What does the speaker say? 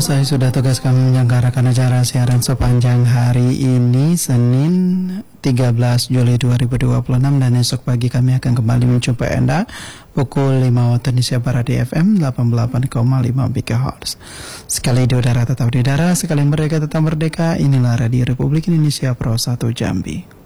Selesai sudah tugas kami menyelenggarakan acara siaran sepanjang hari ini Senin 13 Juli 2026 dan esok pagi kami akan kembali menjumpai Anda pukul 5 waktu Indonesia Barat di FM 88,5 MHz. Sekali di udara tetap di udara, sekali merdeka tetap merdeka. Inilah Radio Republik Indonesia Pro 1 Jambi.